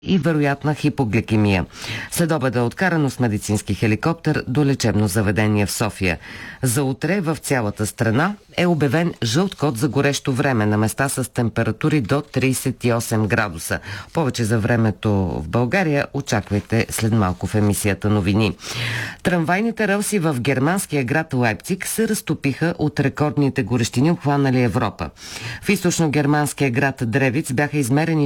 и вероятна хипогликемия. Следобеда е откарано с медицински хеликоптер до лечебно заведение в София. За утре в цялата страна е обявен жълт код за горещо време на места с температури до 38 градуса. Повече за времето в България очаквайте след малко в емисията новини. Трамвайните релси в германския град Лайпциг се разтопиха от рекордните горещини, обхванали Европа. В източно-германския град Древиц бяха измерени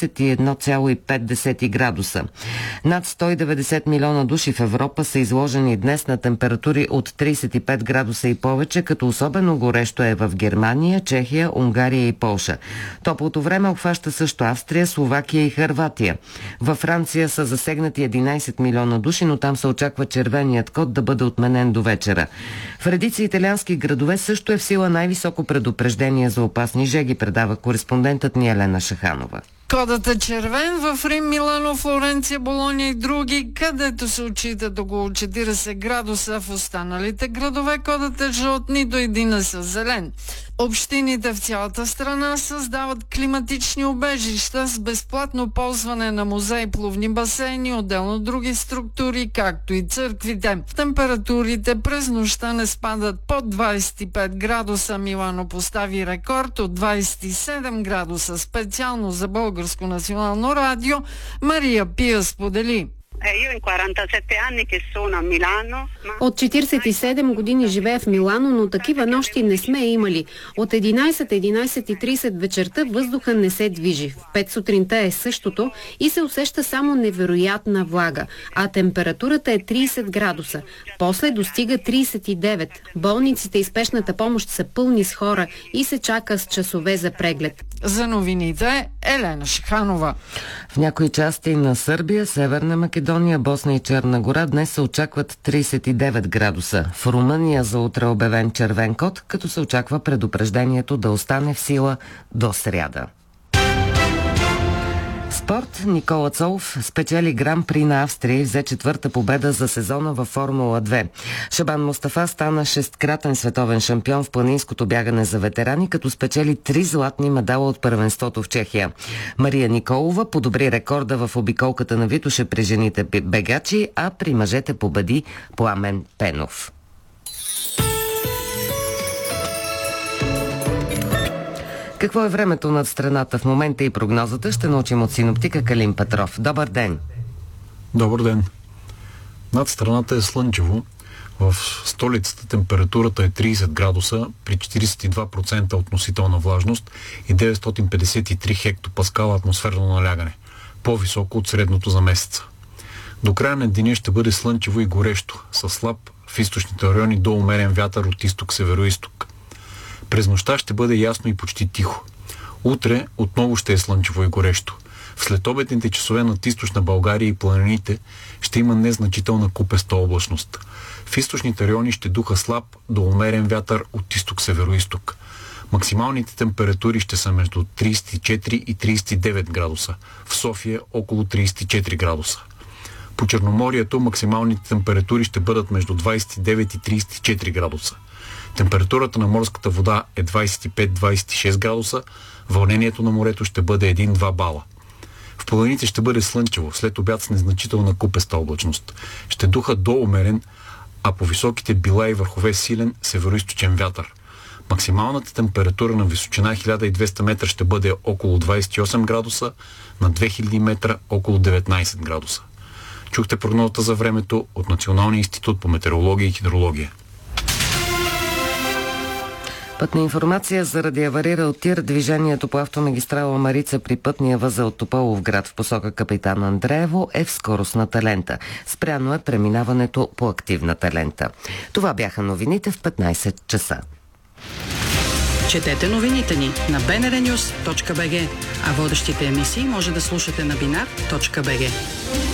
41,5 градуса. Над 190 милиона души в Европа са изложени днес на температури от 35 градуса и повече, като особено горещо е в Германия, Чехия, Унгария и Полша. Топлото време обхваща също Австрия, Словакия и Хърватия. Във Франция са засегнати 11 милиона души, но там се очаква червеният код да бъде отменен до вечера. В редица италиански градове също е в сила най-високо предупреждение за опасни жеги, предава кореспондентът ни Елена Шаханова. Кодът е червен в Рим, Милано, Флоренция, Болония и други, където се отчитат около 40 градуса. В останалите градове кодът е жълт, нито един не са зелен. Общините в цялата страна създават климатични убежища с безплатно ползване на музеи, плувни басейни, отделно други структури, както и църквите. Температурите през нощта не спадат под 25 градуса. Милано постави рекорд от 27 градуса. Специално за Българско национално радио Мария Пия сподели: От 47 години живея в Милано, но такива нощи не сме имали. От 11:30 вечерта въздуха не се движи. В 5 сутринта е същото и се усеща само невероятна влага, а температурата е 30 градуса. После достига 39. Болниците и спешната помощ са пълни с хора и се чака с часове за преглед. За новините Елена Шиханова. В някои части на Сърбия, Северна Македония, Босна и Черна гора днес се очакват 39 градуса. В Румъния за утре обявен червен код, като се очаква предупреждението да остане в сила до сряда. Спорт. Никола Цолов спечели Гран-при на Австрия и взе 4-та победа за сезона във Формула 2. Шабан Мустафа стана 6-кратен световен шампион в планинското бягане за ветерани, като спечели 3 златни медала от първенството в Чехия. Мария Николова подобри рекорда в обиколката на Витоше при жените бегачи, а при мъжете победи Пламен Пенов. Какво е времето над страната в момента и прогнозата, ще научим от синоптика Калин Петров. Добър ден! Добър ден! Над страната е слънчево. В столицата температурата е 30 градуса при 42% относителна влажност и 953 хектопаскала атмосферно налягане. По-високо от средното за месеца. До края на деня ще бъде слънчево и горещо, със слаб в източните райони до умерен вятър от изток-североизток. През нощта ще бъде ясно и почти тихо. Утре отново ще е слънчево и горещо. В следобедните часове над източна България и планините ще има незначителна купеста облачност. В източните райони ще духа слаб до умерен вятър от изток-североизток. Максималните температури ще са между 34 и 39 градуса. В София около 34 градуса. По Черноморието максималните температури ще бъдат между 29 и 34 градуса. Температурата на морската вода е 25-26 градуса, вълнението на морето ще бъде 1-2 бала. В планините ще бъде слънчево, след обяд с незначителна купеста облачност. Ще духа до умерен, а по високите била и върхове силен североизточен вятър. Максималната температура на височина 1200 метра ще бъде около 28 градуса, на 2000 метра около 19 градуса. Чухте прогнозата за времето от Националния институт по метеорология и хидрология. Пътна информация: заради аварирал тир, движението по автомагистрала Марица при пътния възел Тополовград в посока Капитан Андреево е в скоростната лента. Спряно е преминаването по активната лента. Това бяха новините в 15 часа. Четете новините ни на bnrnews.bg, а водещите емисии може да слушате на binar.bg.